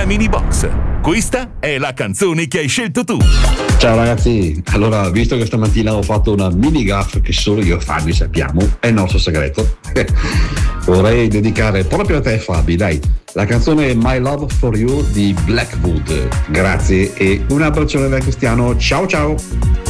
la mini box. Questa è la canzone che hai scelto tu. Ciao ragazzi, allora visto che stamattina ho fatto una mini gaff che solo io e Fabi sappiamo, è il nostro segreto, vorrei dedicare proprio a te Fabi, dai, la canzone My Love For You di Blackwood. Grazie e un abbraccione da Cristiano, ciao ciao!